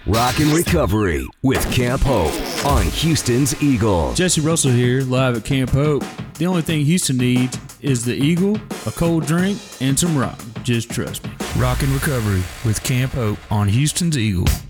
Rock and Recovery with Camp Hope on Houston's Eagles. Jesse Russell here, live at Camp Hope. The only thing Houston needs is the Eagle, a cold drink, and some rock. Just trust me. Rock and Recovery with Camp Hope on Houston's Eagle.